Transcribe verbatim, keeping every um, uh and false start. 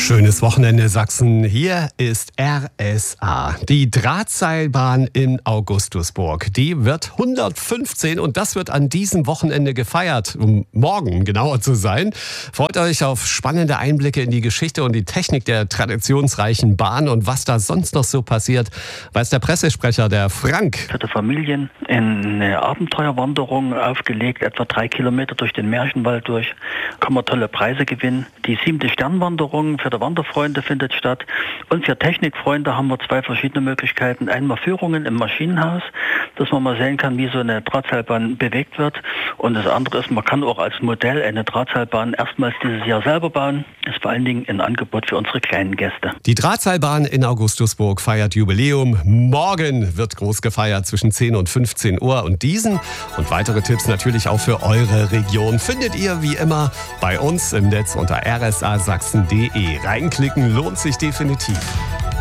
Schönes Wochenende Sachsen. Hier ist R S A. Die Drahtseilbahn in Augustusburg, die wird hundertfünfzehn und das wird an diesem Wochenende gefeiert, um morgen genauer zu sein. Freut euch auf spannende Einblicke in die Geschichte und die Technik der traditionsreichen Bahn und was da sonst noch so passiert, weiß der Pressesprecher, der Frank. Für die Familien eine Abenteuerwanderung aufgelegt, etwa drei Kilometer durch den Märchenwald durch. Kann man tolle Preise gewinnen. Die siebte Sternwanderung für die Wanderfreunde findet statt. Und für Technikfreunde haben wir zwei verschiedene Möglichkeiten. Einmal Führungen im Maschinenhaus, dass man mal sehen kann, wie so eine Drahtseilbahn bewegt wird. Und das andere ist, man kann auch als Modell eine Drahtseilbahn erstmals dieses Jahr selber bauen. Das ist vor allen Dingen ein Angebot für unsere kleinen Gäste. Die Drahtseilbahn in Augustusburg feiert Jubiläum. Morgen wird groß gefeiert zwischen zehn und fünfzehn Uhr. Und diesen und weitere Tipps natürlich auch für eure Region findet ihr wie immer bei uns im Netz unter r s a sachsen punkt d e. Reinklicken lohnt sich definitiv.